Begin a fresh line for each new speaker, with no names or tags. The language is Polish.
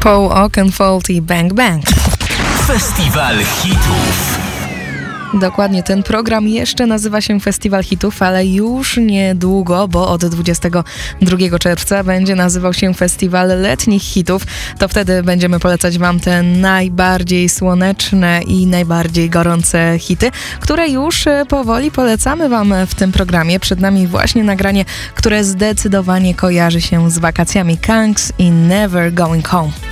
Paul Oakenfold i Bang Bang.
Festiwal hitów.
Dokładnie, ten program jeszcze nazywa się Festiwal Hitów, ale już niedługo, bo od 22 czerwca będzie nazywał się Festiwal Letnich Hitów. To wtedy będziemy polecać Wam te najbardziej słoneczne i najbardziej gorące hity, które już powoli polecamy Wam w tym programie. Przed nami właśnie nagranie, które zdecydowanie kojarzy się z wakacjami. Kangs i Never Going Home.